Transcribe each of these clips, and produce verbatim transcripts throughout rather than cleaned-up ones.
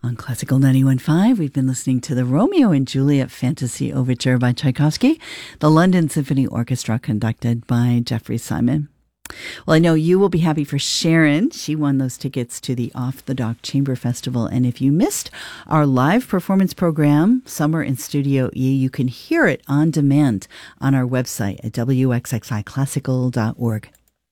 On Classical ninety-one point five, we've been listening to the Romeo and Juliet Fantasy Overture by Tchaikovsky, the London Symphony Orchestra conducted by Jeffrey Simon. Well, I know you will be happy for Sharon. She won those tickets to the Off the Dock Chamber Festival. And if you missed our live performance program, Summer in Studio E, you can hear it on demand on our website at w x x i classical dot org.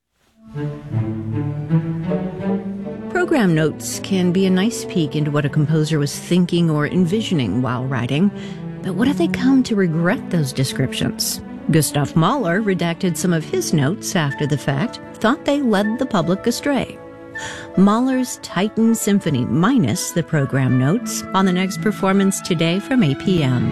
Program notes can be a nice peek into what a composer was thinking or envisioning while writing. But what if they come to regret those descriptions? Gustav Mahler redacted some of his notes after the fact, thought they led the public astray. Mahler's Titan Symphony minus the program notes on the next performance today from eight p.m.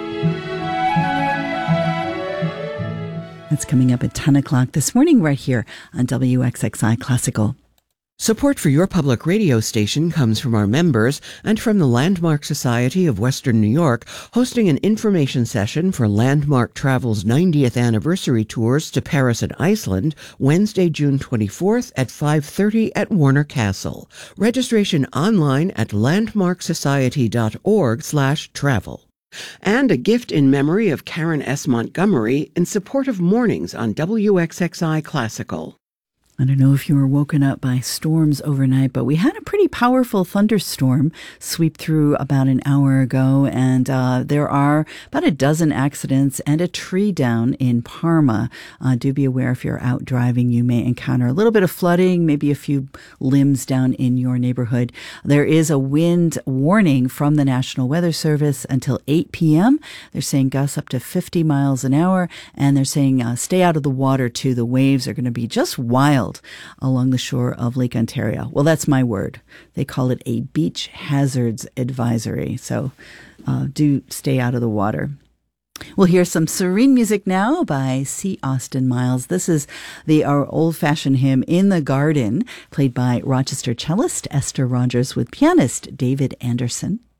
That's coming up at ten o'clock this morning right here on W X X I Classical. Support for your public radio station comes from our members and from the Landmark Society of Western New York, hosting an information session for Landmark Travel's ninetieth anniversary tours to Paris and Iceland, Wednesday, June twenty-fourth at five thirty at Warner Castle. Registration online at landmarksociety.org slash travel. And a gift in memory of Karen S. Montgomery in support of mornings on W X X I Classical. I don't know if you were woken up by storms overnight, but we had a pretty powerful thunderstorm sweep through about an hour ago, and uh, there are about a dozen accidents and a tree down in Parma. Uh, do be aware if you're out driving, you may encounter a little bit of flooding, maybe a few limbs down in your neighborhood. There is a wind warning from the National Weather Service until eight p.m. They're saying gusts up to fifty miles an hour, and they're saying uh, stay out of the water too. The waves are going to be just wild along the shore of Lake Ontario. Well, that's my word. They call it a beach hazards advisory. So uh, do stay out of the water. We'll hear some serene music now by C. Austin Miles. This is the our old-fashioned hymn, In the Garden, played by Rochester cellist Esther Rogers with pianist David Anderson.